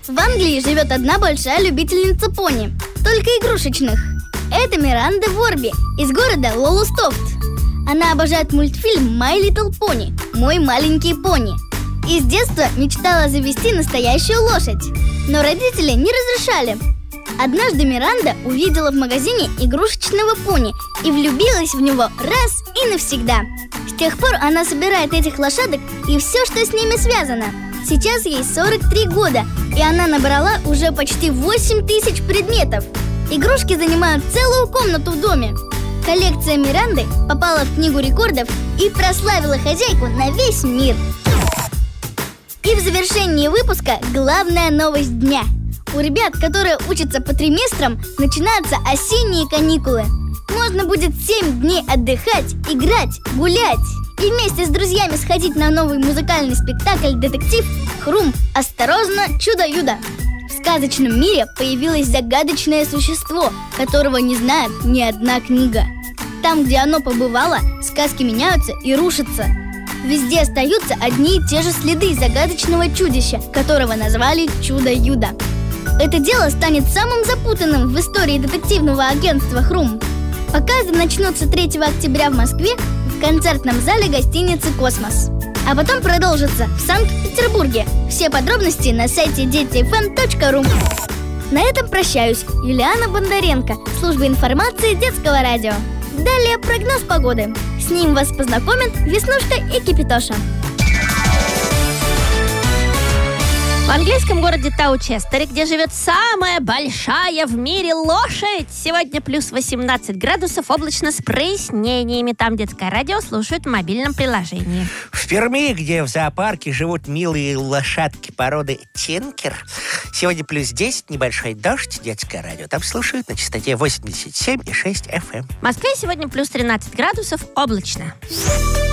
В Англии живет одна большая любительница пони, только игрушечных. Это Миранда Ворби из города Лолустофт. Она обожает мультфильм «My Little Pony» – «Мой маленький пони». И с детства мечтала завести настоящую лошадь, но родители не разрешали. Однажды Миранда увидела в магазине игрушечного пони и влюбилась в него раз и навсегда. С тех пор она собирает этих лошадок и все, что с ними связано. Сейчас ей 43 года, и она набрала уже почти 8000 предметов. Игрушки занимают целую комнату в доме. Коллекция Миранды попала в книгу рекордов и прославила хозяйку на весь мир. И в завершении выпуска главная новость дня. У ребят, которые учатся по триместрам, начинаются осенние каникулы. Можно будет 7 дней отдыхать, играть, гулять и вместе с друзьями сходить на новый музыкальный спектакль-детектив «Хрум. Осторожно, чудо-юдо». В сказочном мире появилось загадочное существо, которого не знает ни одна книга. Там, где оно побывало, сказки меняются и рушатся. Везде остаются одни и те же следы загадочного чудища, которого назвали Чудо-Юдо. Это дело станет самым запутанным в истории детективного агентства «Хрум». Показы начнутся 3 октября в Москве в концертном зале гостиницы «Космос». А потом продолжится в Санкт-Петербурге. Все подробности на сайте детифм.ру. На этом прощаюсь. Юлиана Бондаренко, служба информации Детского радио. Далее прогноз погоды. С ним вас познакомят Веснушка и Кипитоша. В английском городе Таучестере, где живет самая большая в мире лошадь, сегодня плюс 18 градусов, облачно с прояснениями. Там Детское радио слушают в мобильном приложении. В Перми, где в зоопарке живут милые лошадки породы Тинкер, сегодня плюс 10, небольшой дождь. Детское радио там слушают на частоте 87,6 FM. В Москве сегодня плюс 13 градусов, облачно.